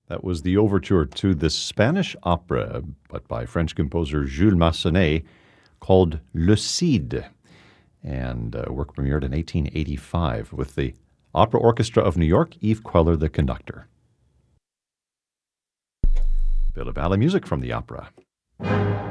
That was the overture to the Spanish opera, but by French composer Jules Massenet, called Le Cid. And work premiered in 1885 with the Opera Orchestra of New York, Yves Queller, the conductor. Bit of ballet music from the opera.